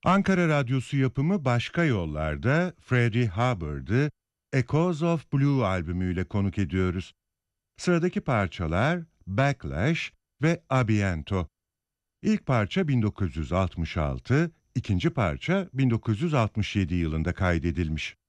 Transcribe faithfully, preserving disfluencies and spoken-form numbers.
Ankara Radyosu yapımı Başka Yollar'da Freddie Hubbard'ı Echoes of Blue albümüyle konuk ediyoruz. Sıradaki parçalar Backlash ve Abiento. İlk parça bin dokuz yüz altmış altı, ikinci parça bin dokuz yüz altmış yedi yılında kaydedilmiş.